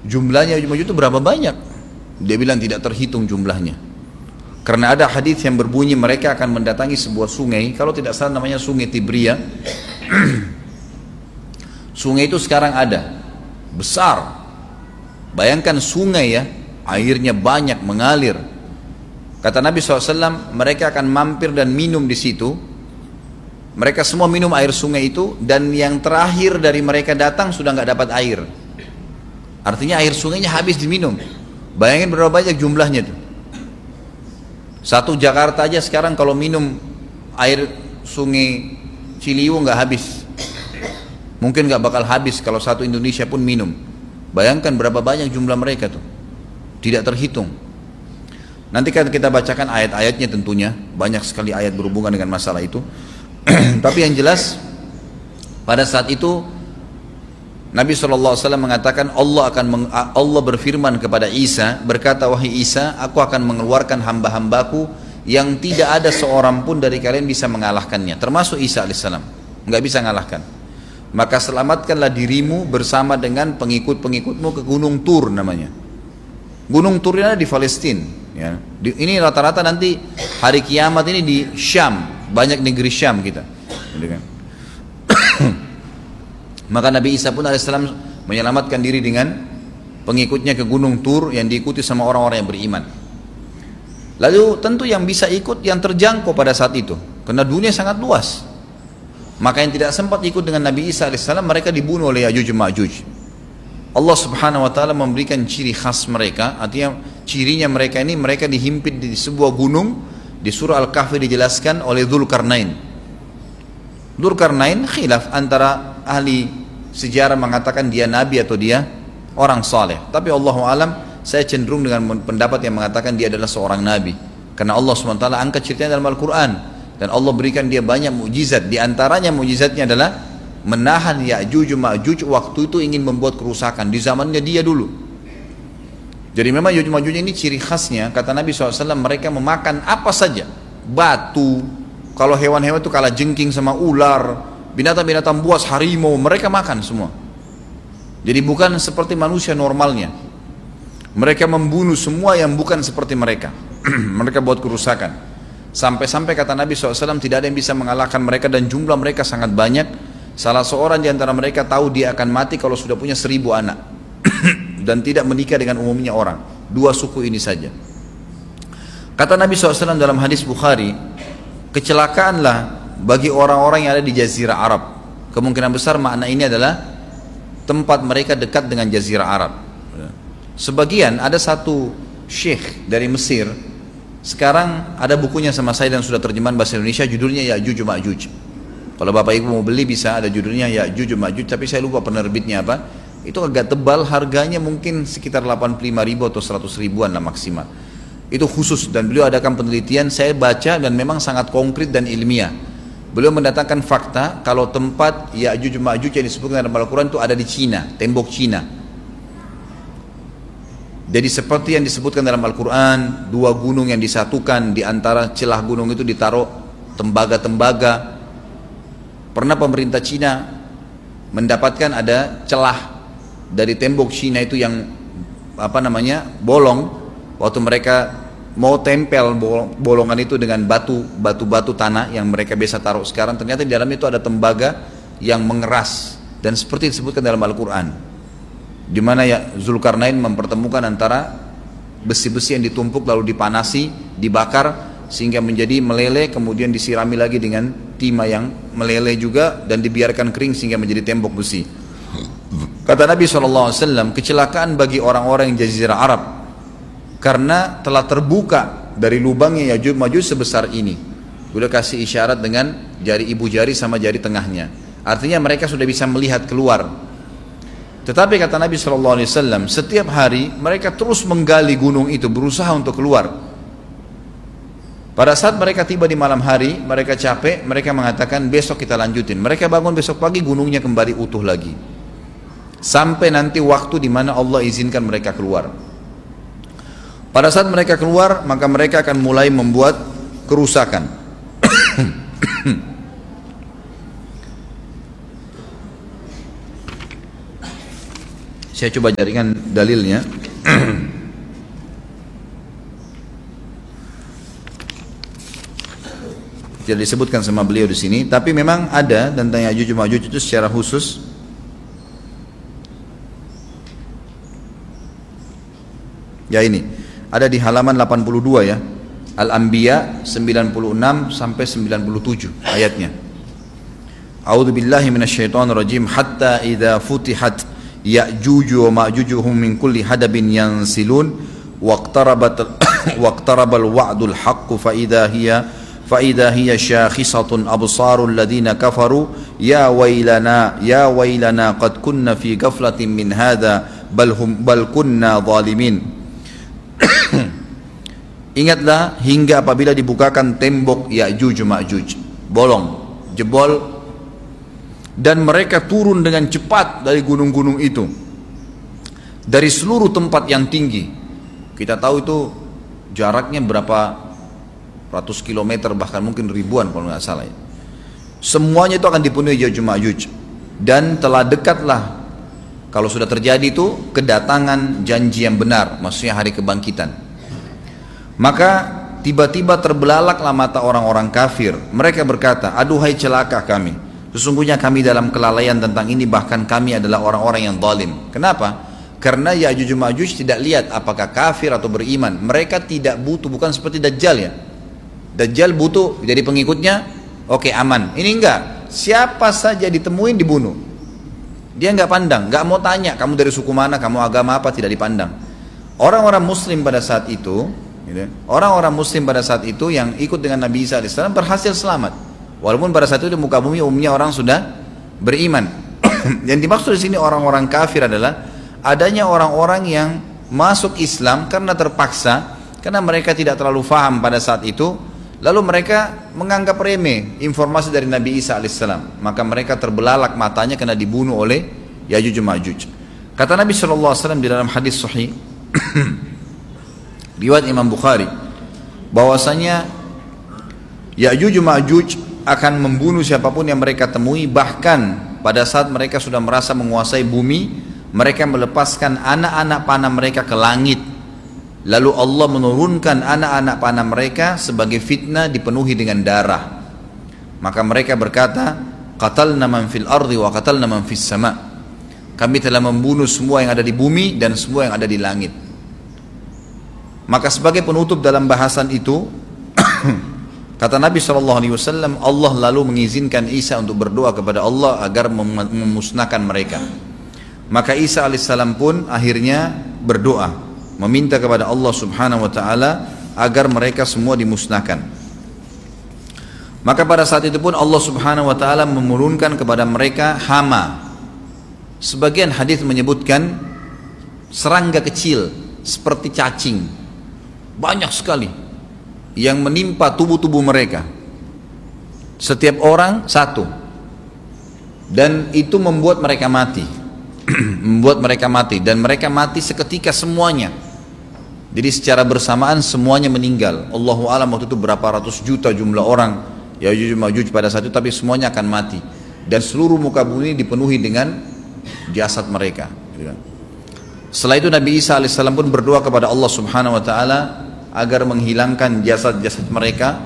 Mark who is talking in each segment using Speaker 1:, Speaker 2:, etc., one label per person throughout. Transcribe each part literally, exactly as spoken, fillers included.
Speaker 1: Jumlahnya Ya'juj Ma'juj itu berapa banyak? Dia bilang tidak terhitung jumlahnya. Karena ada hadis yang berbunyi mereka akan mendatangi sebuah sungai, kalau tidak salah namanya Sungai Tibria. Sungai itu sekarang ada, besar. Bayangkan sungai ya, airnya banyak mengalir. Kata Nabi shallallahu alaihi wasallam, mereka akan mampir dan minum di situ. Mereka semua minum air sungai itu, dan yang terakhir dari mereka datang sudah nggak dapat air. Artinya air sungainya habis diminum. Bayangin berapa banyak jumlahnya tuh. Satu Jakarta aja sekarang kalau minum air sungai Ciliwung nggak habis. Mungkin nggak bakal habis kalau satu Indonesia pun minum. Bayangkan berapa banyak jumlah mereka tuh. Tidak terhitung. Nanti kan kita bacakan ayat-ayatnya tentunya. Banyak sekali ayat berhubungan dengan masalah itu. Tapi yang jelas pada saat itu Nabi shallallahu alaihi wasallam mengatakan Allah akan meng, Allah berfirman kepada Isa, berkata, wahai Isa, aku akan mengeluarkan hamba-hambaku yang tidak ada seorang pun dari kalian bisa mengalahkannya, termasuk Isa alaihissalam, nggak bisa mengalahkan. Maka selamatkanlah dirimu bersama dengan pengikut-pengikutmu ke Gunung Tur namanya. Gunung Tur ini ada di Palestina. Ya. Ini rata-rata nanti hari kiamat ini di Syam. Banyak negeri Syam kita, gitu kan? Maka Nabi Isa pun alaihissalam menyelamatkan diri dengan pengikutnya ke Gunung Tur yang diikuti sama orang-orang yang beriman. Lalu tentu yang bisa ikut yang terjangkau pada saat itu, karena dunia sangat luas. Maka yang tidak sempat ikut dengan Nabi Isa alaihissalam, mereka dibunuh oleh Ya'juj Ma'juj. Allah subhanahu wa ta'ala memberikan ciri khas mereka, artinya cirinya mereka ini, mereka dihimpit di sebuah gunung. Di surah Al-Kahfi dijelaskan oleh Dzulkarnain. Dzulkarnain khilaf antara ahli sejarah mengatakan dia nabi atau dia orang saleh. Tapi Allahu alam, saya cenderung dengan pendapat yang mengatakan dia adalah seorang nabi. Karena Allah subhanahu wa taala angkat ceritanya dalam Al-Quran. Dan Allah berikan dia banyak mukjizat. Di antaranya mukjizatnya adalah menahan Ya'juj Ma'juj waktu itu ingin membuat kerusakan. Di zamannya dia dulu. Jadi memang Ya'juj Ma'juj ini ciri khasnya, kata Nabi shallallahu alaihi wasallam, mereka memakan apa saja. Batu, kalau hewan-hewan itu kalah jengking sama ular, binatang-binatang buas, harimau, mereka makan semua. Jadi bukan seperti manusia normalnya. Mereka membunuh semua yang bukan seperti mereka. Mereka buat kerusakan. Sampai-sampai kata Nabi shallallahu alaihi wasallam tidak ada yang bisa mengalahkan mereka dan jumlah mereka sangat banyak. Salah seorang di antara mereka tahu dia akan mati kalau sudah punya seribu anak. Dan tidak menikah dengan umumnya orang. Dua suku ini saja. Kata Nabi shallallahu alaihi wasallam dalam hadis Bukhari, kecelakaanlah bagi orang-orang yang ada di Jazirah Arab. Kemungkinan besar makna ini adalah tempat mereka dekat dengan Jazirah Arab. Sebagian, ada satu syekh dari Mesir, sekarang ada bukunya sama saya dan sudah terjemahan bahasa Indonesia, judulnya Ya'juj Ma'juj. Kalau Bapak Ibu mau beli bisa, ada judulnya Ya'juj Ma'juj, tapi saya lupa penerbitnya apa. Itu agak tebal, harganya mungkin sekitar delapan puluh lima ribu atau seratus ribuan lah maksimal. Itu khusus, dan beliau adakan penelitian, saya baca dan memang sangat konkret dan ilmiah. Beliau mendatangkan fakta kalau tempat Ya'juj Ma'juj yang disebutkan dalam Al-Quran itu ada di Cina, tembok Cina. Jadi seperti yang disebutkan dalam Al-Quran, dua gunung yang disatukan, di antara celah gunung itu ditaruh tembaga-tembaga. Pernah pemerintah Cina mendapatkan ada celah dari tembok Cina itu yang apa namanya bolong, waktu mereka mau tempel bolongan itu dengan batu batu-batu tanah yang mereka biasa taruh sekarang, ternyata di dalam itu ada tembaga yang mengeras, dan seperti disebutkan dalam Al-Quran, di mana ya Dzulkarnain mempertemukan antara besi-besi yang ditumpuk lalu dipanasi, dibakar sehingga menjadi meleleh, kemudian disirami lagi dengan timah yang meleleh juga dan dibiarkan kering sehingga menjadi tembok besi. Kata Nabi shallallahu alaihi wasallam, kecelakaan bagi orang-orang yang Jazirah Arab karena telah terbuka dari lubangnya Ya'juj Ma'juj sebesar ini. Sudah kasih isyarat dengan jari ibu jari sama jari tengahnya. Artinya mereka sudah bisa melihat keluar. Tetapi kata Nabi shallallahu alaihi wasallam, setiap hari mereka terus menggali gunung itu, berusaha untuk keluar. Pada saat mereka tiba di malam hari, mereka capek, mereka mengatakan besok kita lanjutin. Mereka bangun besok pagi, gunungnya kembali utuh lagi. Sampai nanti waktu di mana Allah izinkan mereka keluar. Pada saat mereka keluar, maka mereka akan mulai membuat kerusakan. Saya coba carikan dalilnya. Tidak disebutkan sama beliau di sini, tapi memang ada tentang Ya'juj Ma'juj itu secara khusus. Ya ini, ada di halaman delapan puluh dua ya. Al-Anbiya sembilan puluh enam sampai sembilan puluh tujuh ayatnya. A'udzu billahi minasyaitonir rajim hatta idza futihat Ya'juj wa Ma'jujuhum min kulli hadabin yansilun waqtarabat waqtarabal wa'dul haqqu fa idza hiya fa idza hiya syakhisatun absarul ladzina kafaru ya wailana ya wailana qad kunna fi ghaflatin min hadza bal hum bal kunna zalimin. Ingatlah hingga apabila dibukakan tembok Ya'juj Ma'juj, bolong, jebol, dan mereka turun dengan cepat dari gunung-gunung itu, dari seluruh tempat yang tinggi. Kita tahu itu jaraknya berapa ratus kilometer, bahkan mungkin ribuan kalau nggak salah ya. Semuanya itu akan dipenuhi Ya'juj Ma'juj, dan telah dekatlah, kalau sudah terjadi itu, kedatangan janji yang benar, maksudnya hari kebangkitan. Maka tiba-tiba terbelalaklah mata orang-orang kafir. Mereka berkata, aduhai celaka kami, sesungguhnya kami dalam kelalaian tentang ini, bahkan kami adalah orang-orang yang zalim. Kenapa? Karena Ya'juj Ma'juj tidak lihat apakah kafir atau beriman. Mereka tidak butuh, bukan seperti Dajjal ya. Dajjal butuh jadi pengikutnya, oke aman. Ini enggak, siapa saja ditemuin dibunuh. Dia enggak pandang, enggak mau tanya kamu dari suku mana, kamu agama apa, tidak dipandang. Orang-orang muslim pada saat itu, orang-orang muslim pada saat itu yang ikut dengan Nabi Isa alaihissalam berhasil selamat. Walaupun pada saat itu di muka bumi umumnya orang sudah beriman. Yang dimaksud di sini orang-orang kafir adalah adanya orang-orang yang masuk Islam karena terpaksa, karena mereka tidak terlalu faham pada saat itu, lalu mereka menganggap remeh informasi dari Nabi Isa alaihissalam, maka mereka terbelalak matanya karena dibunuh oleh Ya'juj Ma'juj. Kata Nabi shallallahu alaihi wasallam di dalam hadis sahih riwayat Imam Bukhari, bahwasanya Ya'juj Ma'juj akan membunuh siapapun yang mereka temui. Bahkan pada saat mereka sudah merasa menguasai bumi, mereka melepaskan anak-anak panah mereka ke langit, lalu Allah menurunkan anak-anak panah mereka sebagai fitnah dipenuhi dengan darah. Maka mereka berkata, qatalna man fil ardi wa qatalna man fis sama. Kami telah membunuh semua yang ada di bumi dan semua yang ada di langit. Maka sebagai penutup dalam bahasan itu, kata Nabi shallallahu alaihi wasallam, Allah lalu mengizinkan Isa untuk berdoa kepada Allah agar mem memusnahkan mereka. Maka Isa alaihissalam pun akhirnya berdoa, meminta kepada Allah subhanahu wa ta'ala agar mereka semua dimusnahkan. Maka pada saat itu pun Allah subhanahu wa ta'ala menurunkan kepada mereka hama. Sebagian hadis menyebutkan serangga kecil seperti cacing, banyak sekali yang menimpa tubuh-tubuh mereka, setiap orang satu, dan itu membuat mereka mati. Membuat mereka mati, dan mereka mati seketika semuanya. Jadi secara bersamaan semuanya meninggal. Allahu a'lam waktu itu berapa ratus juta jumlah orang Ya'juj Ma'juj pada saat itu, tapi semuanya akan mati, dan seluruh muka bumi dipenuhi dengan jasad mereka. Setelah itu Nabi Isa alaihissalam pun berdoa kepada Allah subhanahu wa ta'ala agar menghilangkan jasad-jasad mereka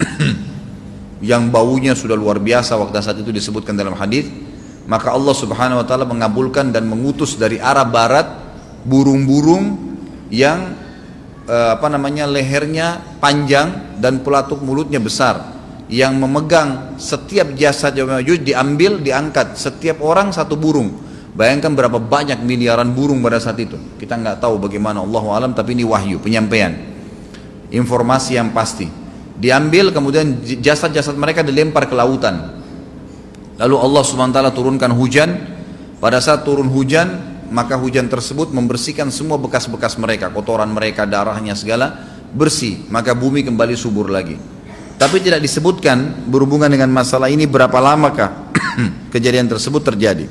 Speaker 1: yang baunya sudah luar biasa waktu saat itu disebutkan dalam hadis. Maka Allah subhanahu wa ta'ala mengabulkan dan mengutus dari arah barat burung-burung yang eh, apa namanya lehernya panjang dan pelatuk mulutnya besar, yang memegang setiap jasad Ya'juj Ma'juj, diambil, diangkat, setiap orang satu burung. Bayangkan berapa banyak miliaran burung pada saat itu. Kita nggak tahu bagaimana, Allahu alam, tapi ini wahyu, penyampaian informasi yang pasti. Diambil, kemudian jasad-jasad mereka dilempar ke lautan. Lalu Allah subhanahu wa ta'ala turunkan hujan. Pada saat turun hujan, maka hujan tersebut membersihkan semua bekas-bekas mereka, kotoran mereka, darahnya segala bersih. Maka bumi kembali subur lagi. Tapi tidak disebutkan berhubungan dengan masalah ini berapa lamakah kejadian tersebut terjadi.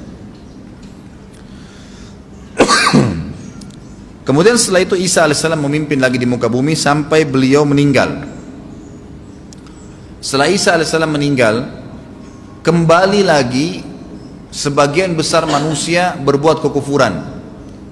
Speaker 1: Kemudian setelah itu Isa alaihissalam memimpin lagi di muka bumi sampai beliau meninggal. Setelah Isa alaihissalam meninggal, kembali lagi sebagian besar manusia berbuat kekufuran.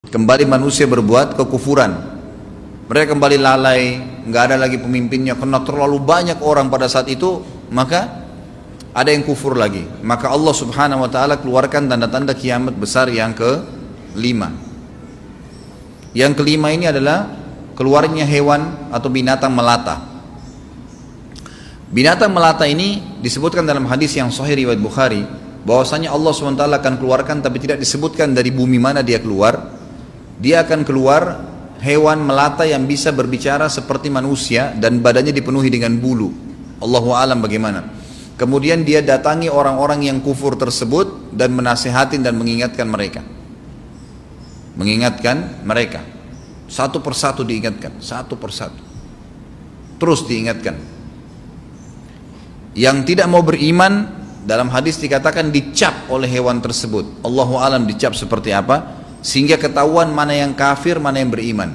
Speaker 1: Kembali manusia berbuat kekufuran. Mereka kembali lalai, nggak ada lagi pemimpinnya karena terlalu banyak orang pada saat itu, maka ada yang kufur lagi. Maka Allah Subhanahu wa taala keluarkan tanda-tanda kiamat besar yang kelima. Yang kelima ini adalah keluarnya hewan atau binatang melata. Binatang melata ini disebutkan dalam hadis yang sahih riwayat Bukhari, bahwasanya Allah subhanahu wa taala akan keluarkan, tapi tidak disebutkan dari bumi mana dia keluar. Dia akan keluar hewan melata yang bisa berbicara seperti manusia dan badannya dipenuhi dengan bulu. Allahu a'lam bagaimana. Kemudian dia datangi orang-orang yang kufur tersebut dan menasihatin dan mengingatkan mereka. Mengingatkan mereka. Satu persatu diingatkan, satu persatu. Terus diingatkan. Yang tidak mau beriman, dalam hadis dikatakan dicap oleh hewan tersebut. Allahu a'lam dicap seperti apa, sehingga ketahuan mana yang kafir, mana yang beriman.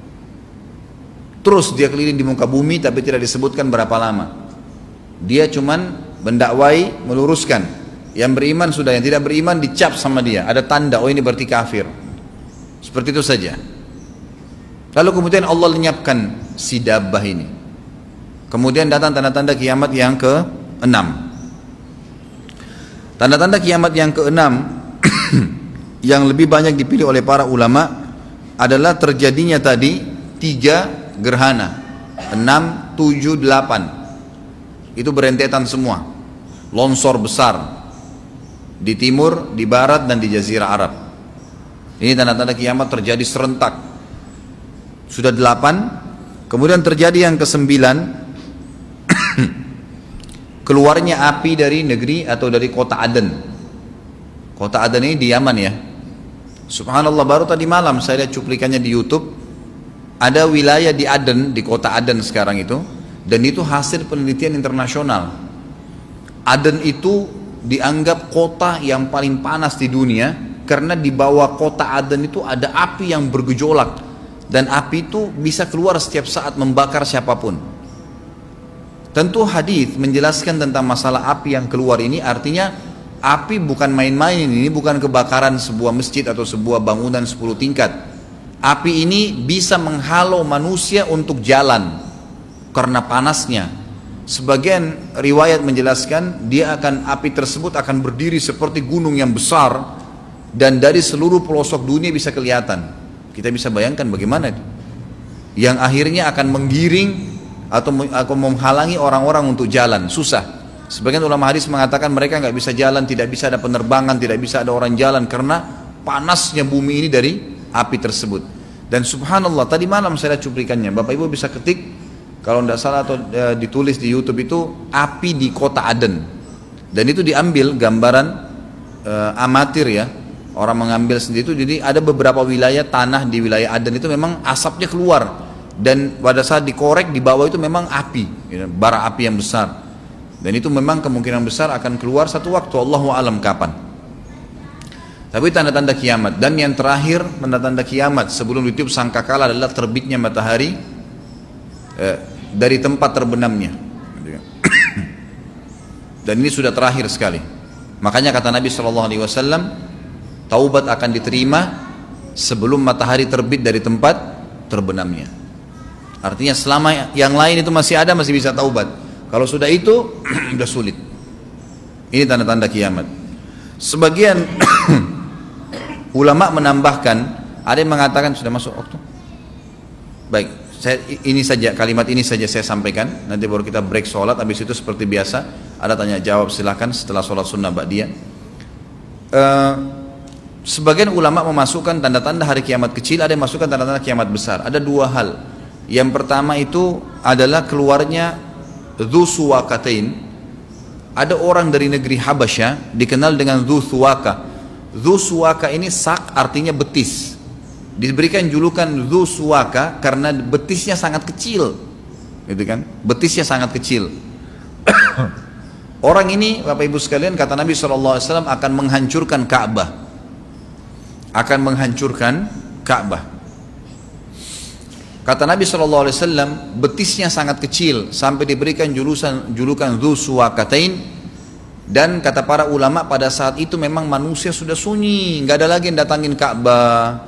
Speaker 1: Terus dia keliling di muka bumi, tapi tidak disebutkan berapa lama. Dia cuman mendakwai, meluruskan. Yang beriman sudah, yang tidak beriman dicap sama dia. Ada tanda, oh ini berarti kafir. Seperti itu saja. Lalu kemudian Allah lenyapkan si dabbah ini. Kemudian datang tanda-tanda kiamat yang keenam. Tanda-tanda kiamat yang keenam yang lebih banyak dipilih oleh para ulama adalah terjadinya tadi tiga gerhana, enam, tujuh, delapan. Itu berentetan semua. Longsor besar di timur, di barat, dan di Jazirah Arab. Ini tanda-tanda kiamat terjadi serentak. Sudah delapan. Kemudian terjadi yang kesembilan, keluarnya api dari negeri atau dari kota Aden. Kota Aden ini di Yaman ya. Subhanallah, baru tadi malam saya lihat cuplikannya di YouTube. Ada wilayah di Aden, di kota Aden sekarang itu, dan itu hasil penelitian internasional. Aden itu dianggap kota yang paling panas di dunia karena di bawah kota Aden itu ada api yang bergejolak, dan api itu bisa keluar setiap saat membakar siapapun. Tentu hadis menjelaskan tentang masalah api yang keluar ini, artinya api bukan main-main, ini bukan kebakaran sebuah masjid atau sebuah bangunan sepuluh tingkat. Api ini bisa menghalau manusia untuk jalan karena panasnya. Sebagian riwayat menjelaskan dia akan, api tersebut akan berdiri seperti gunung yang besar dan dari seluruh pelosok dunia bisa kelihatan. Kita bisa bayangkan bagaimana yang akhirnya akan menggiring atau menghalangi orang-orang untuk jalan, susah. Sebagian ulama hadis mengatakan mereka nggak bisa jalan, tidak bisa ada penerbangan, tidak bisa ada orang jalan karena panasnya bumi ini dari api tersebut. Dan subhanallah, tadi malam saya lihat cuplikannya, Bapak Ibu bisa ketik kalau tidak salah atau e, ditulis di YouTube itu api di kota Aden. Dan itu diambil gambaran e, amatir ya, orang mengambil sendiri itu. Jadi ada beberapa wilayah tanah di wilayah Aden itu memang asapnya keluar. Dan pada saat dikorek di bawah itu memang api, bara api yang besar. Dan itu memang kemungkinan besar akan keluar satu waktu, Allahu a'lam kapan. Tapi tanda-tanda kiamat. Dan yang terakhir tanda-tanda kiamat sebelum ditiup sangkakala adalah terbitnya matahari eh, dari tempat terbenamnya. Dan ini sudah terakhir sekali. Makanya kata Nabi shallallahu alaihi wasallam, taubat akan diterima sebelum matahari terbit dari tempat terbenamnya. Artinya selama yang lain itu masih ada, masih bisa taubat. Kalau sudah itu sudah sulit. Ini tanda-tanda kiamat. Sebagian ulama menambahkan, ada yang mengatakan sudah masuk waktu. Baik, saya ini saja, kalimat ini saja saya sampaikan. Nanti baru kita break sholat. Habis itu seperti biasa ada tanya jawab, silakan setelah sholat sunnah ba'diyah. Uh, sebagian ulama memasukkan tanda-tanda hari kiamat kecil, ada yang masukkan tanda-tanda kiamat besar. Ada dua hal. Yang pertama itu adalah keluarnya Dzu Suwakatain. Ada orang dari negeri Habasyah dikenal dengan Dzu Suwaka. Dzu Suwaka ini sak artinya betis. Diberikan julukan Dzu Suwaka karena betisnya sangat kecil. Gitu kan? Betisnya sangat kecil. Orang ini, Bapak Ibu sekalian, kata Nabi shallallahu alaihi wasallam akan menghancurkan Ka'bah. Akan menghancurkan Ka'bah. Kata Nabi shallallahu alaihi wasallam, betisnya sangat kecil sampai diberikan julukan julukan Dzu Suwakatain. Dan kata para ulama pada saat itu memang manusia sudah sunyi, nggak ada lagi yang datangin Ka'bah.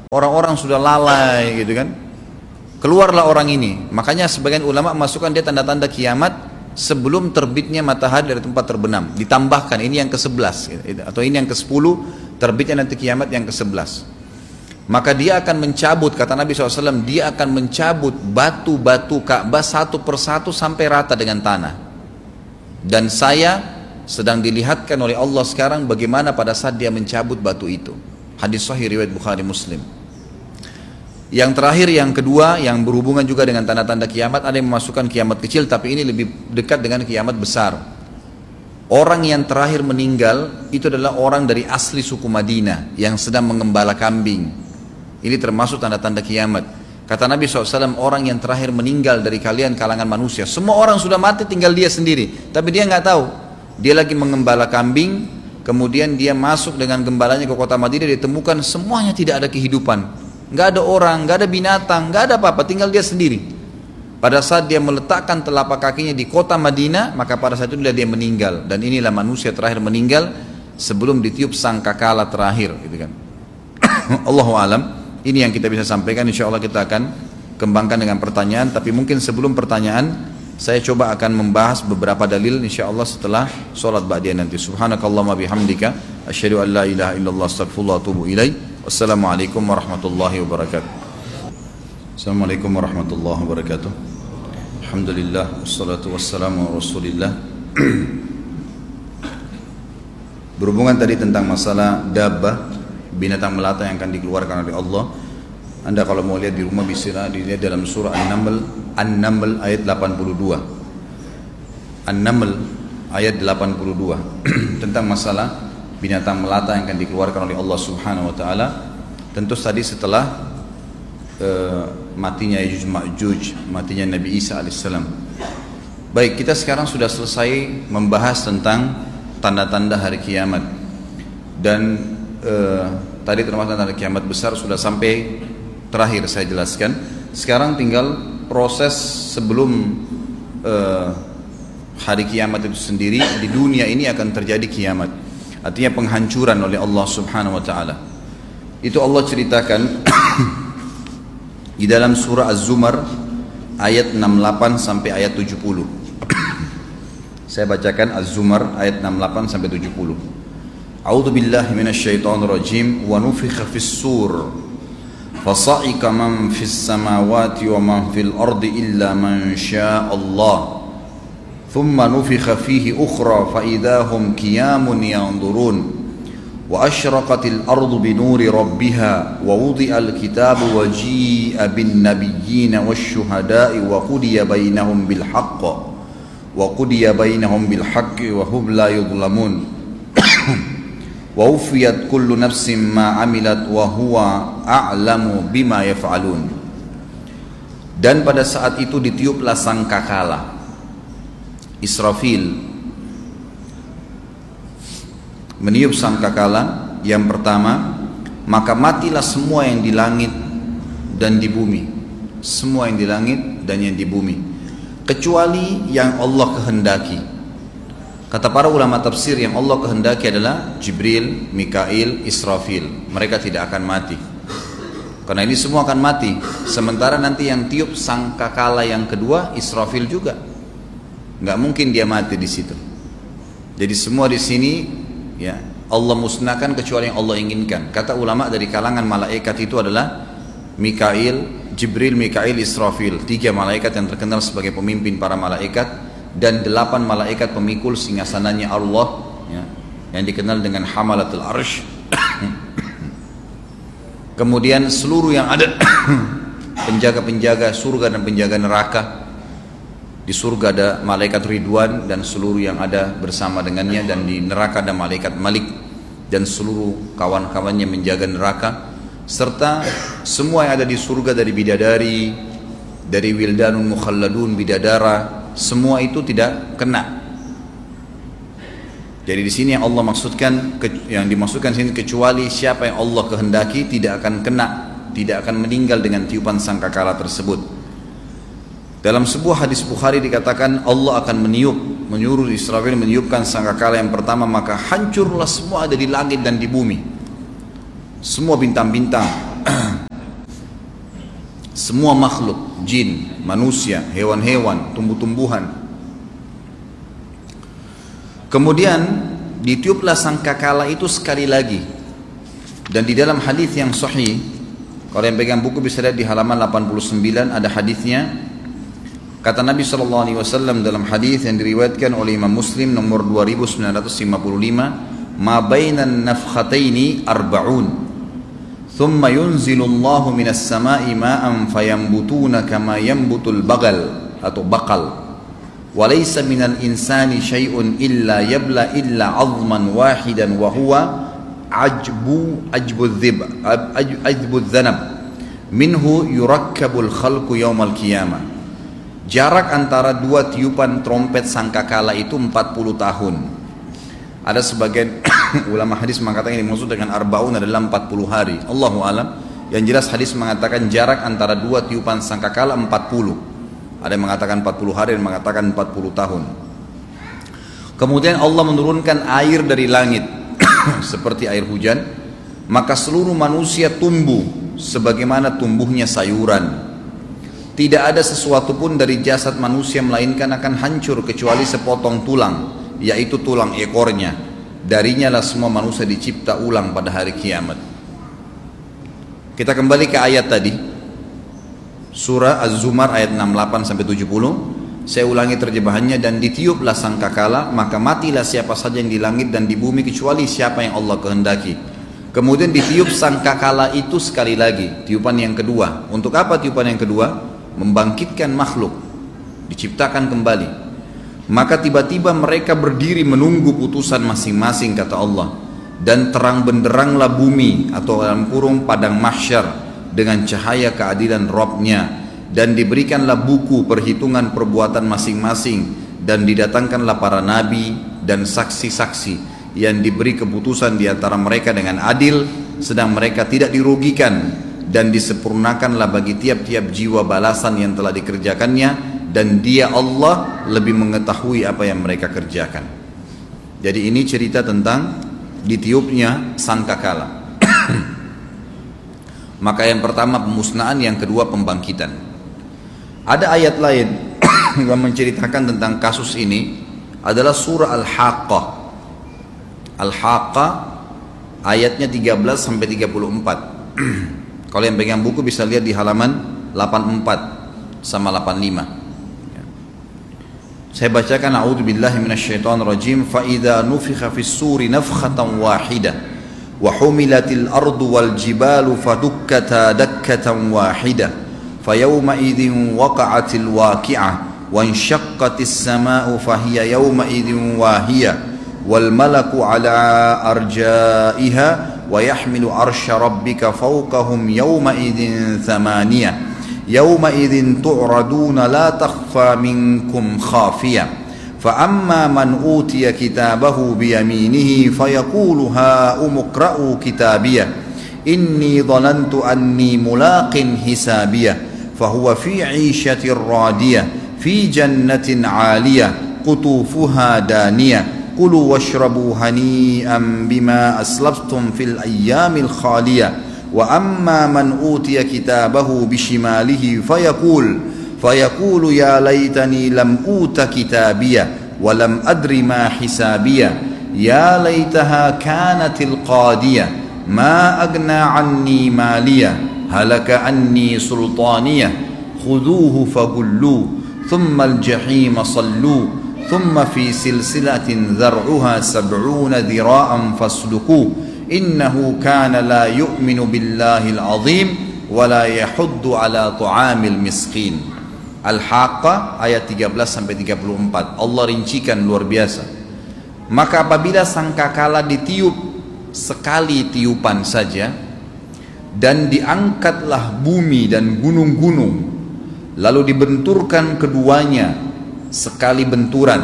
Speaker 1: orang-orang sudah lalai gitu kan. Keluarlah orang ini. Makanya sebagian ulama masukkan dia tanda-tanda kiamat sebelum terbitnya matahari dari tempat terbenam. Ditambahkan ini yang ke sebelas atau ini yang ke sepuluh, terbitnya nanti kiamat yang ke sebelas. Maka dia akan mencabut, kata Nabi shallallahu alaihi wasallam, dia akan mencabut batu-batu Ka'bah satu persatu sampai rata dengan tanah. Dan saya sedang dilihatkan oleh Allah sekarang bagaimana pada saat dia mencabut batu itu. Hadis sahih riwayat Bukhari Muslim. Yang terakhir, yang kedua, yang berhubungan juga dengan tanda-tanda kiamat, ada yang memasukkan kiamat kecil, tapi ini lebih dekat dengan kiamat besar. Orang yang terakhir meninggal itu adalah orang dari asli suku Madinah yang sedang mengembala kambing. Ini termasuk tanda-tanda kiamat. Kata Nabi shallallahu alaihi wasallam, orang yang terakhir meninggal dari kalian kalangan manusia, semua orang sudah mati, tinggal dia sendiri, tapi dia nggak tahu. Dia lagi mengembala kambing, kemudian dia masuk dengan gembalanya ke kota Madinah, ditemukan semuanya tidak ada kehidupan. Nggak ada orang, nggak ada binatang, nggak ada apa-apa, tinggal dia sendiri. Pada saat dia meletakkan telapak kakinya di kota Madinah, maka pada saat itu dia meninggal. Dan inilah manusia terakhir meninggal sebelum ditiup sangkakala terakhir, gitu kan. Allahu alam. Ini yang kita bisa sampaikan. Insya Allah kita akan kembangkan dengan pertanyaan. Tapi mungkin sebelum pertanyaan, saya coba akan membahas beberapa dalil insya Allah setelah sholat ba'diyah nanti. Subhanakallahumma bihamdika asyhadu an la ilaha illallah astaghfirullah wa atubu ilaih. Wassalamualaikum warahmatullahi wabarakatuh. Assalamualaikum warahmatullahi wabarakatuh. Alhamdulillah wassalatu wassalamu ala Rasulillah. Berhubungan tadi tentang masalah dabbah, binatang melata yang akan dikeluarkan oleh Allah. Anda kalau mau lihat di rumah bisa dilihat dalam surah An-Naml, An-Naml ayat delapan puluh dua. An-Naml ayat delapan puluh dua tentang masalah binatang melata yang akan dikeluarkan oleh Allah Subhanahu wa taala. Tentu tadi setelah uh, matinya Ya'juj Ma'juj, matinya Nabi Isa alaihissalam. Baik, kita sekarang sudah selesai membahas tentang tanda-tanda hari kiamat. Dan uh, tadi termasuk tanda kiamat besar sudah sampai terakhir saya jelaskan. Sekarang tinggal proses sebelum uh, hari kiamat itu sendiri. Di dunia ini akan terjadi kiamat, artinya penghancuran oleh Allah Subhanahu wa taala. Itu Allah ceritakan di dalam surah Az-Zumar ayat enam puluh delapan sampai ayat tujuh puluh. Saya bacakan Az-Zumar ayat enam puluh delapan sampai tujuh puluh. A'udzu billahi minasyaitonir rajim wa nufikha fis-sur fasa'iqa man fis samawati wa man fil ardi illa man syaa Allah. ثم نفخ فيه أخرى فإذا هم قيام ينظرون وأشرقت الأرض بنور ربها ووضع الكتاب وجيء بالنبيين والشهداء وقضي بينهم بالحق وقضي بينهم بالحق وهم لا يظلمون ووفيت كل نفس ما عملت وهو أعلم بما يفعلون. Dan pada saat itu ditiuplah sangkakala, Israfil meniup sangkakala yang pertama, maka matilah semua yang di langit dan di bumi, semua yang di langit dan yang di bumi, kecuali yang Allah kehendaki. Kata para ulama tafsir, yang Allah kehendaki adalah Jibril, Mikail, Israfil. Mereka tidak akan mati, karena ini semua akan mati. Sementara nanti yang tiup sangkakala yang kedua Israfil juga, nggak mungkin dia mati di situ. Jadi semua di sini ya Allah musnahkan kecuali yang Allah inginkan. Kata ulama dari kalangan malaikat itu adalah Mikail, Jibril, Mikail, Israfil, tiga malaikat yang terkenal sebagai pemimpin para malaikat, dan delapan malaikat pemikul singgasananya Allah ya, yang dikenal dengan Hamalatul Arsh. Kemudian seluruh yang ada penjaga-penjaga surga dan penjaga neraka. Di surga ada malaikat Ridwan dan seluruh yang ada bersama dengannya, dan di neraka ada malaikat Malik dan seluruh kawan-kawannya menjaga neraka, serta semua yang ada di surga dari bidadari, dari wildanun mukhalladun, bidadara, semua itu tidak kena. Jadi di sini yang Allah maksudkan, yang dimaksudkan sini kecuali siapa yang Allah kehendaki tidak akan kena, tidak akan meninggal dengan tiupan sangkakala tersebut. Dalam sebuah hadis Bukhari dikatakan Allah akan meniup, menyuruh Israfil meniupkan sangkakala yang pertama, maka hancurlah semua ada di langit dan di bumi. Semua bintang-bintang semua makhluk, jin, manusia, hewan-hewan, tumbuh-tumbuhan. Kemudian ditiuplah sangkakala itu sekali lagi. Dan di dalam hadis yang sahih, kalau yang pegang buku bisa lihat di halaman delapan puluh sembilan ada hadisnya. Kata Nabi shallallahu alaihi wasallam dalam hadis yang diriwayatkan oleh Imam Muslim nomor dua ribu sembilan ratus lima puluh lima, "Ma bainan nafkhataini arba'un, thumma yunzilu Allahu minas sama'i ma'an fayambutuna kama yambutul bagal atau bakal, wa laysa minal insani syai'un illa yabla illa 'azman wahidan wa huwa ajbu ajbu dhib ajbu dhanab minhu yurakkabul khalqu yaumal qiyamah." Jarak antara dua tiupan trompet sangkakala itu empat puluh tahun. Ada sebagian ulama hadis mengatakan yang dimaksud dengan arba'un adalah empat puluh hari. Allahu alam. Yang jelas hadis mengatakan jarak antara dua tiupan sangkakala empat puluh. Ada yang mengatakan empat puluh hari, yang mengatakan empat puluh tahun. Kemudian Allah menurunkan air dari langit seperti air hujan, maka seluruh manusia tumbuh sebagaimana tumbuhnya sayuran. Tidak ada sesuatu pun dari jasad manusia melainkan akan hancur kecuali sepotong tulang, yaitu tulang ekornya. Darinya lah semua manusia dicipta ulang pada hari kiamat. Kita kembali ke ayat tadi, surah Az-Zumar ayat enam puluh delapan sampai tujuh puluh. Saya ulangi terjemahannya. Dan ditiuplah sangkakala, maka matilah siapa saja yang di langit dan di bumi kecuali siapa yang Allah kehendaki. Kemudian ditiup sangkakala itu sekali lagi, tiupan yang kedua. Untuk apa tiupan yang kedua? Membangkitkan makhluk, diciptakan kembali. Maka tiba-tiba mereka berdiri menunggu putusan masing-masing, kata Allah. Dan terang benderanglah bumi atau dalam kurung padang mahsyar dengan cahaya keadilan Rabb-Nya. Dan diberikanlah buku perhitungan perbuatan masing-masing. Dan didatangkanlah para nabi dan saksi-saksi yang diberi keputusan di antara mereka dengan adil, sedang mereka tidak dirugikan. Dan disempurnakanlah bagi tiap-tiap jiwa balasan yang telah dikerjakannya, dan Dia Allah lebih mengetahui apa yang mereka kerjakan. Jadi ini cerita tentang ditiupnya sangkakala. Maka yang pertama pemusnahan, yang kedua pembangkitan. Ada ayat lain yang menceritakan tentang kasus ini, adalah surah Al-Haqqah. Al-Haqqah ayatnya tiga belas sampai tiga puluh empat. Kalau yang pegang buku bisa lihat di halaman delapan puluh empat sama delapan puluh lima. Saya bacakan, a'udzubillahi minasyaitonirrajim. Fa idza nufikha fis suri nafkhatan wahidah wa humilatil ardu wal jibalu fadukkata dakkatan wahidah fa yawma idzin waqa'atil waqi'ah wa inshaqqatis samaa'u fahiya yawma idzin wahiyah wal malaku ala arja'iha wa yahmilu arsya rabbika fawqahum yawma idzin thamaniyah yawma idzin tu'raduna la takhfa minkum khafiyah fa amma man utiya kitabahu biyaminihi fayaqulu ha umqra'u kitabiyah inni dhanantu anni mulaqin hisabiyah fahuwa fi 'ishatin radiyah fi jannatin 'aliyah qutufuha daniyah kulu washrabu hani'an bima aslaftum fil ayyamil khaliyah wa amma man utiya kitabahu bishimalihi fayaqul fayaqulu ya laitani lam uta kitabiyah wa lam adri ma hisabiyah ya laitaha kanatil qadiyah ma agna anni maliyah halaka anni sultaniyah khuduhu fagullu thumma al-jahima sallu ثم في سلسلة ذرعها سبعون ذراعا فاسلكوه إنه كان لا يؤمن بالله العظيم ولا يحض على طعام المسكين. Al-Haqqah ayat tiga belas sampai tiga puluh empat. Allah rincikan luar biasa. Maka apabila sangkakala ditiup sekali tiupan saja, dan diangkatlah bumi dan gunung-gunung, lalu dibenturkan keduanya sekali benturan,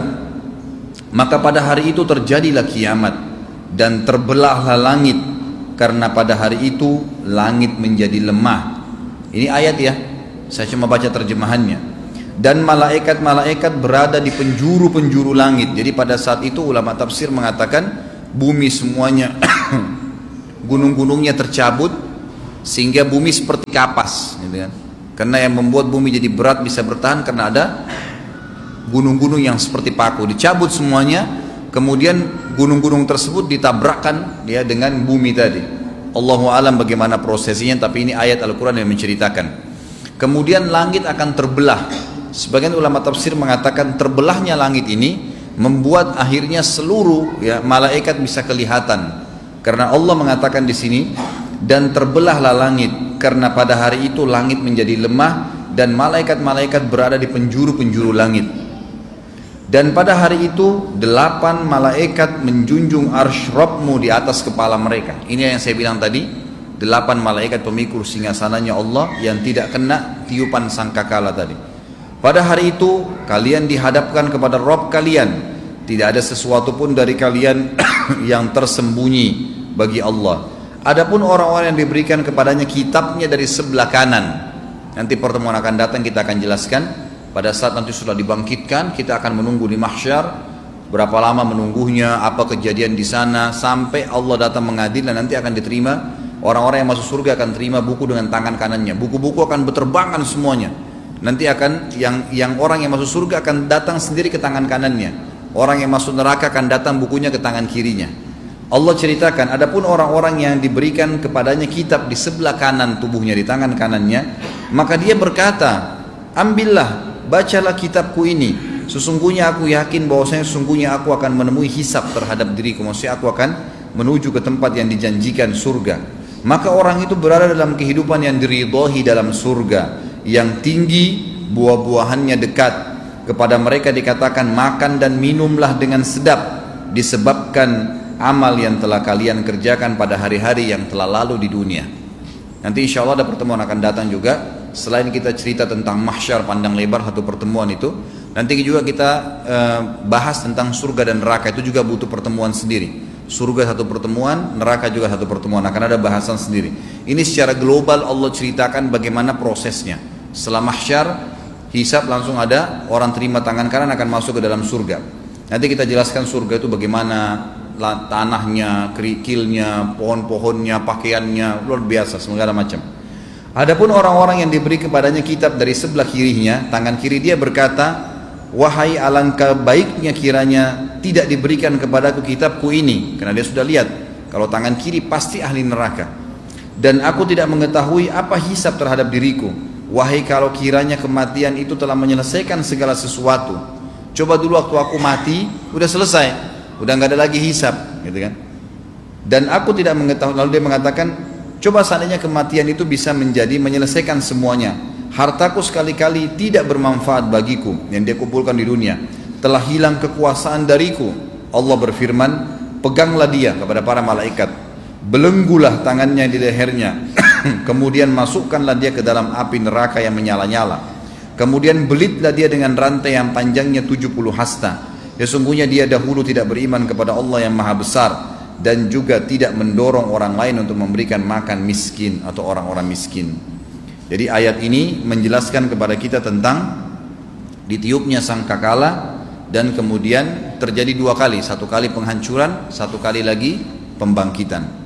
Speaker 1: maka pada hari itu terjadilah kiamat dan terbelahlah langit, karena pada hari itu langit menjadi lemah. Ini ayat ya, saya cuma baca terjemahannya. Dan malaikat-malaikat berada di penjuru-penjuru langit. Jadi pada saat itu ulama tafsir mengatakan bumi semuanya gunung-gunungnya tercabut, sehingga bumi seperti kapas, gitu kan. Karena yang membuat bumi jadi berat bisa bertahan karena ada gunung-gunung yang seperti paku, dicabut semuanya, kemudian gunung-gunung tersebut ditabrakkan ya dengan bumi tadi. Allahu alam bagaimana prosesnya, tapi ini ayat Al-Quran yang menceritakan. Kemudian langit akan terbelah. Sebagian ulama tafsir mengatakan terbelahnya langit ini membuat akhirnya seluruh ya malaikat bisa kelihatan. Karena Allah mengatakan di sini, dan terbelahlah langit karena pada hari itu langit menjadi lemah dan malaikat-malaikat berada di penjuru-penjuru langit. Dan pada hari itu delapan malaikat menjunjung arsy Rabbmu di atas kepala mereka. Ini yang saya bilang tadi, delapan malaikat pemikul singgasananya Allah yang tidak kena tiupan sangkakala tadi. Pada hari itu kalian dihadapkan kepada Rabb kalian. Tidak ada sesuatu pun dari kalian yang tersembunyi bagi Allah. Adapun orang-orang yang diberikan kepadanya kitabnya dari sebelah kanan. Nanti pertemuan akan datang kita akan jelaskan. Pada saat nanti sudah dibangkitkan, kita akan menunggu di mahsyar. Berapa lama menunggunya, apa kejadian di sana, sampai Allah datang mengadil dan nanti akan diterima. Orang-orang yang masuk surga akan terima buku dengan tangan kanannya. Buku-buku akan berterbangan semuanya. Nanti akan yang yang orang yang masuk surga akan datang sendiri ke tangan kanannya. Orang yang masuk neraka akan datang bukunya ke tangan kirinya. Allah ceritakan, adapun orang-orang yang diberikan kepadanya kitab di sebelah kanan tubuhnya, di tangan kanannya, maka dia berkata, ambillah, bacalah kitabku ini. Sesungguhnya aku yakin bahwasanya sesungguhnya aku akan menemui hisab terhadap diriku. Maksudnya aku akan menuju ke tempat yang dijanjikan surga. Maka orang itu berada dalam kehidupan yang diridhoi dalam surga, yang tinggi, buah-buahannya dekat. Kepada mereka dikatakan, makan dan minumlah dengan sedap, disebabkan amal yang telah kalian kerjakan pada hari-hari yang telah lalu di dunia. Nanti insya Allah ada pertemuan akan datang juga. Selain kita cerita tentang mahsyar pandang lebar satu pertemuan itu, nanti juga kita uh, bahas tentang surga dan neraka. Itu juga butuh pertemuan sendiri. Surga satu pertemuan, neraka juga satu pertemuan, akan ada bahasan sendiri. Ini secara global Allah ceritakan bagaimana prosesnya. Setelah mahsyar, hisab langsung ada, orang terima tangan kanan akan masuk ke dalam surga. Nanti kita jelaskan surga itu bagaimana tanahnya, kerikilnya, pohon-pohonnya, pakaiannya, luar biasa, segala macam. Adapun orang-orang yang diberi kepadanya kitab dari sebelah kirinya, tangan kiri dia berkata, wahai alangkah baiknya kiranya tidak diberikan kepadaku kitabku ini, karena dia sudah lihat kalau tangan kiri pasti ahli neraka. Dan aku tidak mengetahui apa hisab terhadap diriku. Wahai kalau kiranya kematian itu telah menyelesaikan segala sesuatu. Coba dulu waktu aku mati, udah selesai, udah nggak ada lagi hisab, gitu kan? Dan aku tidak mengetahui. Lalu dia mengatakan, coba seandainya kematian itu bisa menjadi menyelesaikan semuanya. Hartaku sekali-kali tidak bermanfaat bagiku yang dia kumpulkan di dunia. Telah hilang kekuasaan dariku. Allah berfirman, peganglah dia kepada para malaikat. Belenggulah tangannya di lehernya. Kemudian masukkanlah dia ke dalam api neraka yang menyala-nyala. Kemudian belitlah dia dengan rantai yang panjangnya tujuh puluh hasta. Sesungguhnya dia dahulu tidak beriman kepada Allah yang maha besar, dan juga tidak mendorong orang lain untuk memberikan makan miskin atau orang-orang miskin. Jadi ayat ini menjelaskan kepada kita tentang ditiupnya sangkakala, dan kemudian terjadi dua kali, satu kali penghancuran, satu kali lagi pembangkitan.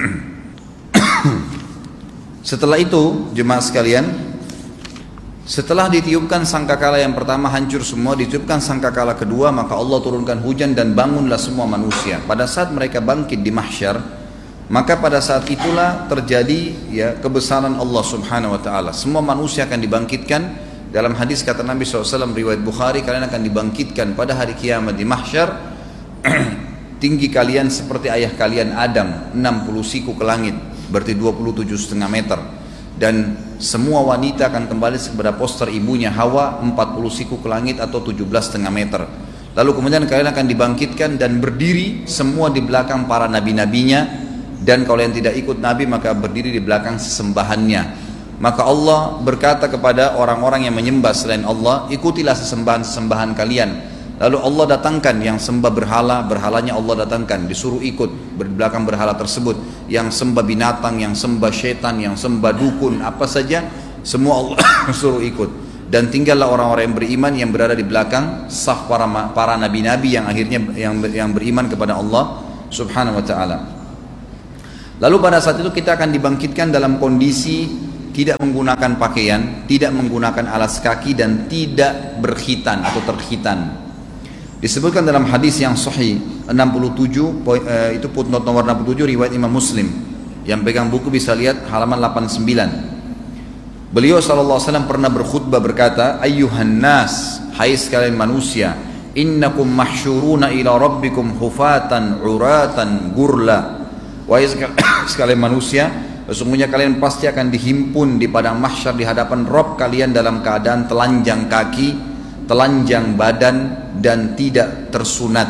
Speaker 1: Setelah itu jemaah sekalian, setelah ditiupkan sangkakala yang pertama hancur semua, ditiupkan sangkakala kedua, maka Allah turunkan hujan dan bangunlah semua manusia. Pada saat mereka bangkit di mahsyar, maka pada saat itulah terjadi ya kebesaran Allah Subhanahu wa taala. Semua manusia akan dibangkitkan. Dalam hadis kata Nabi shallallahu alaihi wasallam riwayat Bukhari, kalian akan dibangkitkan pada hari kiamat di mahsyar. Tinggi kalian seperti ayah kalian Adam, enam puluh siku ke langit, berarti dua puluh tujuh setengah meter. Dan semua wanita akan kembali kepada poster ibunya Hawa, empat puluh siku ke langit atau tujuh belas setengah meter. Lalu kemudian kalian akan dibangkitkan dan berdiri semua di belakang para nabi-nabinya. Dan kalau yang tidak ikut nabi maka berdiri di belakang sesembahannya. Maka Allah berkata kepada orang-orang yang menyembah selain Allah, ikutilah sesembahan-sesembahan kalian. Lalu Allah datangkan yang sembah berhala, berhalanya Allah datangkan, disuruh ikut di belakang berhala tersebut. Yang sembah binatang, yang sembah syaitan, yang sembah dukun, apa saja, semua Allah suruh ikut. Dan tinggallah orang-orang yang beriman yang berada di belakang saf para para nabi-nabi yang akhirnya yang yang beriman kepada Allah Subhanahu wa taala. Lalu pada saat itu kita akan dibangkitkan dalam kondisi tidak menggunakan pakaian, tidak menggunakan alas kaki, dan tidak berkhitan atau terkhitan. Disebutkan dalam hadis yang sahih enam puluh tujuh, itu footnote nomor enam puluh tujuh riwayat Imam Muslim. Yang pegang buku bisa lihat halaman delapan puluh sembilan. Beliau sallallahu alaihi wasallam pernah berkhutbah berkata, "Ayyuhan nas, hai sekalian manusia, innakum mahsyuruna ila rabbikum hufatan uratan gurla." Wahai sekalian manusia, sesungguhnya kalian pasti akan dihimpun di padang mahsyar di hadapan Rabb kalian dalam keadaan telanjang kaki, telanjang badan, dan tidak tersunat.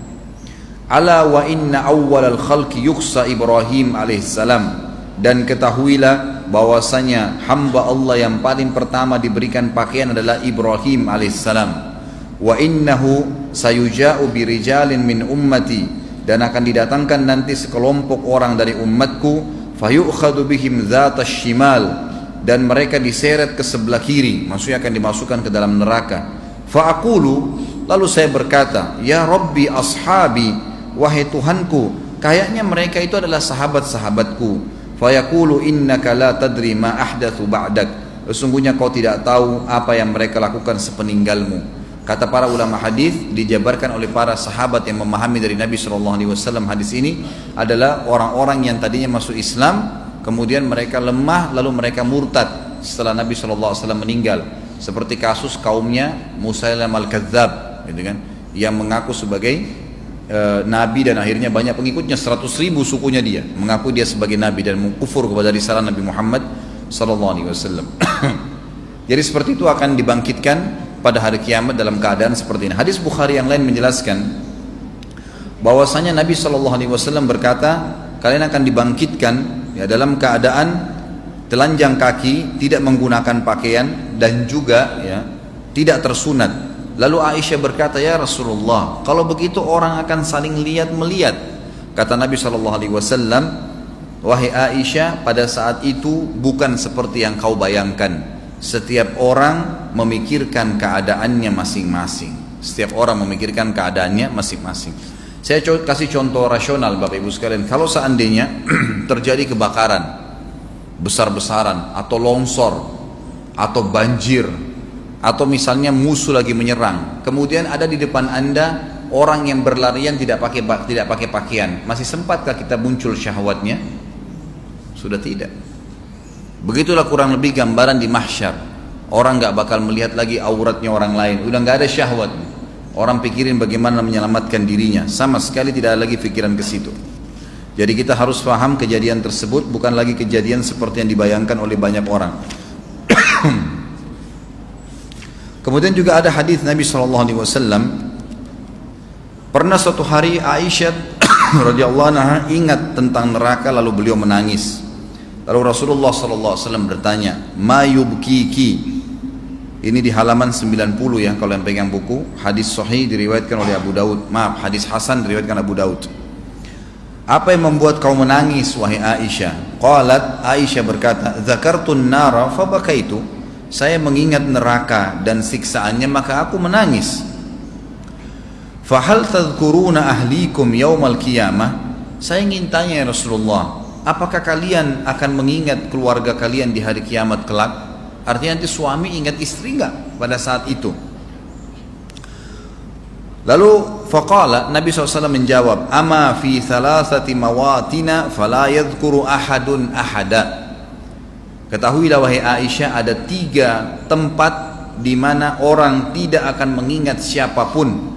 Speaker 1: Ala wa inna awwalal khalqi yukhsa Ibrahim alaihissalam. Dan ketahuilah bahwasanya hamba Allah yang paling pertama diberikan pakaian adalah Ibrahim alaihissalam. Wa innahu sayuja'u birijalin min ummati. Dan akan didatangkan nanti sekelompok orang dari umatku, fayu'khadu bihim dhatas shimal, dan mereka diseret ke sebelah kiri, maksudnya akan dimasukkan ke dalam neraka. Fa'aqulu, lalu saya berkata, ya Rabbi ashabi, wahai Tuhanku, kayaknya mereka itu adalah sahabat-sahabatku. Fayaqulu innaka la tadri ma ahdathu ba'dak, sesungguhnya kau tidak tahu apa yang mereka lakukan sepeninggalmu. Kata para ulama hadis, dijabarkan oleh para sahabat yang memahami dari Nabi shallallahu alaihi wasallam hadis ini adalah orang-orang yang tadinya masuk Islam, kemudian mereka lemah, lalu mereka murtad setelah Nabi shallallahu alaihi wasallam meninggal. Seperti kasus kaumnya Musailamah al-Kadzab, gitu kan, yang mengaku sebagai e, nabi dan akhirnya banyak pengikutnya, seratus ribu sukunya dia mengaku dia sebagai nabi dan mengkufur kepada risalah Nabi Muhammad shallallahu alaihi wasallam. Jadi seperti itu akan dibangkitkan pada hari kiamat dalam keadaan seperti ini. Hadis Bukhari yang lain menjelaskan bahwasanya Nabi shallallahu alaihi wasallam berkata, kalian akan dibangkitkan ya dalam keadaan telanjang kaki, tidak menggunakan pakaian, dan juga ya tidak tersunat. Lalu Aisyah berkata, ya Rasulullah, kalau begitu orang akan saling lihat melihat. Kata Nabi shallallahu alaihi wasallam, wahai Aisyah, pada saat itu bukan seperti yang kau bayangkan. Setiap orang memikirkan keadaannya masing-masing. Setiap orang memikirkan keadaannya masing-masing. Saya kasih contoh rasional Bapak Ibu sekalian. Kalau seandainya terjadi kebakaran besar-besaran, atau longsor, atau banjir, atau misalnya musuh lagi menyerang, kemudian ada di depan Anda orang yang berlarian tidak pakai tidak pakai pakaian, masih sempatkah kita muncul syahwatnya? Sudah tidak. Begitulah kurang lebih gambaran di mahsyar. Orang nggak bakal melihat lagi auratnya orang lain, udah nggak ada syahwat. Orang pikirin bagaimana menyelamatkan dirinya, sama sekali tidak ada lagi pikiran ke situ. Jadi kita harus paham kejadian tersebut bukan lagi kejadian seperti yang dibayangkan oleh banyak orang. Kemudian juga ada hadis Nabi shallallahu alaihi wasallam. Pernah suatu hari Aisyah radhiyallahu anha ingat tentang neraka, lalu beliau menangis. Lalu Rasulullah shallallahu alaihi wasallam bertanya, ma yubkiki. Ini di halaman sembilan puluh ya, kalau yang pegang buku. Hadis sahih diriwayatkan oleh Abu Daud. Maaf, hadis hasan diriwayatkan Abu Daud. Apa yang membuat kau menangis wahai Aisyah? Qalat, Aisyah berkata, dzakartun nara fabakaitu. Saya mengingat neraka dan siksaannya maka aku menangis. Fahal tadhkuruna ahlikum yaumal qiyamah? Saya ingin tanya ya Rasulullah, apakah kalian akan mengingat keluarga kalian di hari kiamat kelak? Artinya nanti suami ingat istri enggak pada saat itu? Lalu faqala, Nabi shallallahu alaihi wasallam menjawab, ama fi thalathati mawatina fala yadhkuru ahadun ahada. Ketahuilah wahai Aisyah, ada tiga tempat di mana orang tidak akan mengingat siapapun.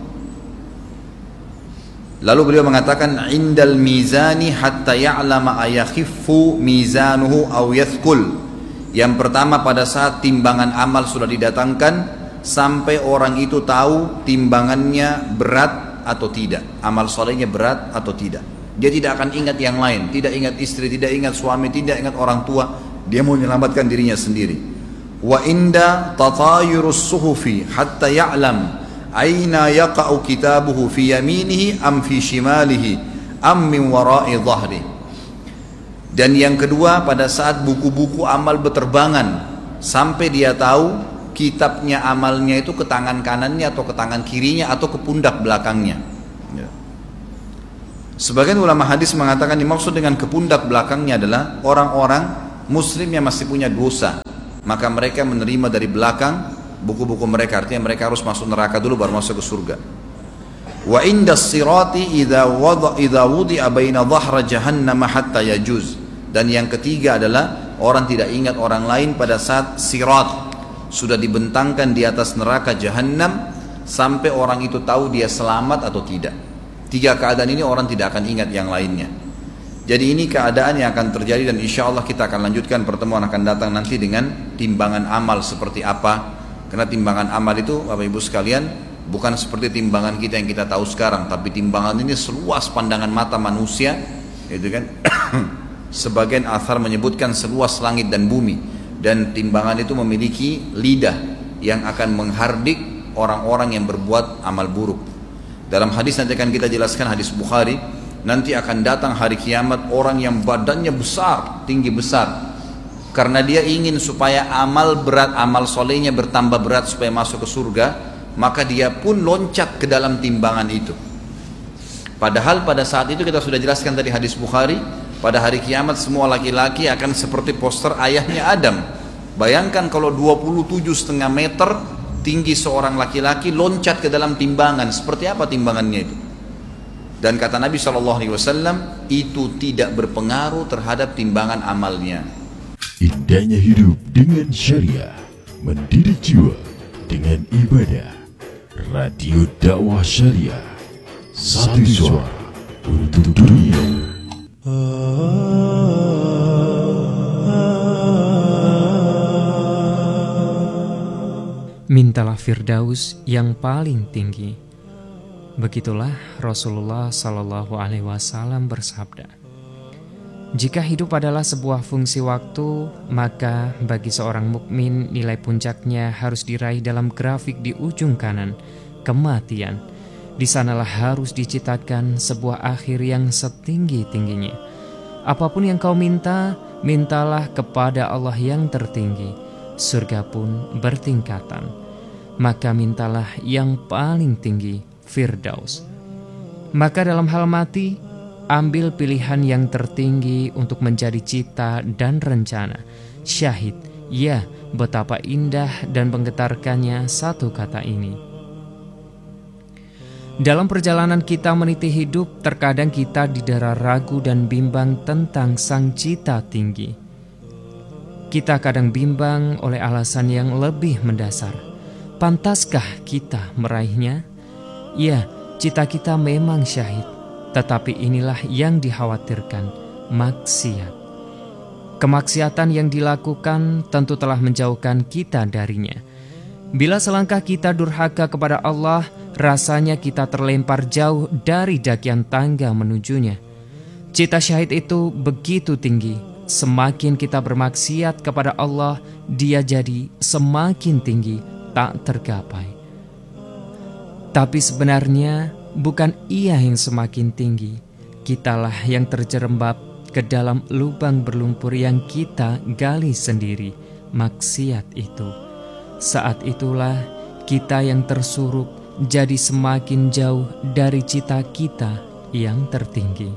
Speaker 1: Lalu beliau mengatakan, indal mizani hatta ya'lama ayakhiffu mizanuhu aw yathqul. Yang pertama, pada saat timbangan amal sudah didatangkan, sampai orang itu tahu timbangannya berat atau tidak, amal solehnya berat atau tidak. Dia tidak akan ingat yang lain, tidak ingat istri, tidak ingat suami, tidak ingat orang tua. Dia mau menyelamatkan dirinya sendiri. Wa inda tatayurus suhufi hatta ya'lam aina yaqa'u kitabuhu fi yaminihi am fi shimalihi am min wara'i dhahri. Dan yang kedua, pada saat buku-buku amal berterbangan, sampai dia tahu kitabnya amalnya itu ke tangan kanannya atau ke tangan kirinya atau ke pundak belakangnya. Sebagian ulama hadis mengatakan dimaksud dengan kepundak belakangnya adalah orang-orang muslim yang masih punya dosa, maka mereka menerima dari belakang buku-buku mereka, artinya mereka harus masuk neraka dulu baru masuk ke surga. Wa inda sirati idza wada idza wudi'a baina dhahra jahannam hatta yajuz. Dan yang ketiga adalah orang tidak ingat orang lain pada saat sirat sudah dibentangkan di atas neraka jahannam sampai orang itu tahu dia selamat atau tidak. Tiga keadaan ini orang tidak akan ingat yang lainnya. Jadi ini keadaan yang akan terjadi, dan insya Allah kita akan lanjutkan pertemuan akan datang nanti dengan timbangan amal seperti apa. Karena timbangan amal itu Bapak Ibu sekalian bukan seperti timbangan kita yang kita tahu sekarang, tapi timbangan ini seluas pandangan mata manusia, gitu kan? Sebagian athar menyebutkan seluas langit dan bumi, dan timbangan itu memiliki lidah yang akan menghardik orang-orang yang berbuat amal buruk. Dalam hadis nanti akan kita jelaskan, hadis Bukhari, nanti akan datang hari kiamat orang yang badannya besar, tinggi besar, karena dia ingin supaya amal berat, amal solehnya bertambah berat supaya masuk ke surga, maka dia pun loncat ke dalam timbangan itu. Padahal pada saat itu kita sudah jelaskan tadi hadis Bukhari, pada hari kiamat semua laki-laki akan seperti poster ayahnya Adam. Bayangkan kalau dua puluh tujuh koma lima meter tinggi seorang laki-laki loncat ke dalam timbangan, seperti apa timbangannya itu? Dan kata Nabi shallallahu alaihi wasallam, itu tidak berpengaruh terhadap timbangan amalnya.
Speaker 2: Indahnya hidup dengan syariah, mendidik jiwa dengan ibadah. Radio Dakwah Syariah, satu suara untuk dunia.
Speaker 3: Mintalah Firdaus yang paling tinggi. Begitulah Rasulullah Sallallahu Alaihi Wasallam bersabda. Jika hidup adalah sebuah fungsi waktu, maka bagi seorang mukmin nilai puncaknya harus diraih dalam grafik di ujung kanan, kematian. Di sanalah harus diciptakan sebuah akhir yang setinggi-tingginya. Apapun yang kau minta, mintalah kepada Allah yang tertinggi. Surga pun bertingkatan. Maka mintalah yang paling tinggi, Firdaus. Maka dalam hal mati, ambil pilihan yang tertinggi untuk menjadi cita dan rencana. Syahid, ya, betapa indah dan menggetarkannya satu kata ini. Dalam perjalanan kita meniti hidup, terkadang kita didera ragu dan bimbang tentang sang cita tinggi. Kita kadang bimbang oleh alasan yang lebih mendasar. Pantaskah kita meraihnya? Ya, cita kita memang syahid, tetapi inilah yang dikhawatirkan, maksiat. Kemaksiatan yang dilakukan tentu telah menjauhkan kita darinya. Bila selangkah kita durhaka kepada Allah, rasanya kita terlempar jauh dari dakian tangga menujunya. Cita syahid itu begitu tinggi, semakin kita bermaksiat kepada Allah, dia jadi semakin tinggi, tak tergapai. Tapi sebenarnya bukan ia yang semakin tinggi, kitalah yang terjerembab ke dalam lubang berlumpur yang kita gali sendiri, maksiat itu. Saat itulah kita yang tersurup jadi semakin jauh dari cita kita yang tertinggi.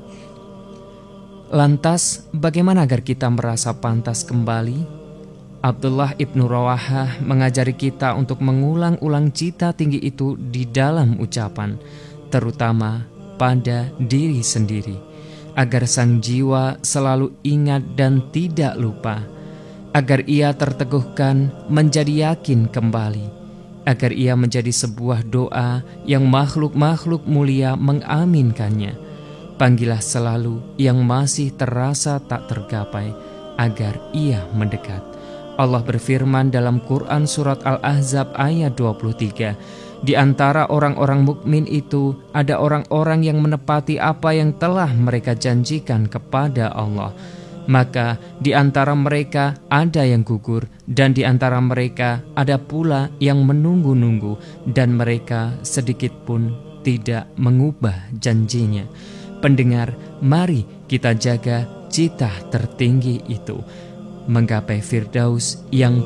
Speaker 3: Lantas, bagaimana agar kita merasa pantas kembali? Abdullah ibnu Rawahah mengajari kita untuk mengulang-ulang cita tinggi itu di dalam ucapan, terutama pada diri sendiri, agar sang jiwa selalu ingat dan tidak lupa, agar ia terteguhkan menjadi yakin kembali, agar ia menjadi sebuah doa yang makhluk-makhluk mulia mengaminkannya. Panggillah selalu yang masih terasa tak tergapai, agar ia mendekat. Allah berfirman dalam Quran surat Al-Ahzab ayat dua puluh tiga, di antara orang-orang mukmin itu ada orang-orang yang menepati apa yang telah mereka janjikan kepada Allah. Maka di antara mereka ada yang gugur, dan di antara mereka ada pula yang menunggu-nunggu, dan mereka sedikit pun tidak mengubah janjinya. Pendengar, mari kita jaga cita tertinggi itu, menggapai Firdaus yang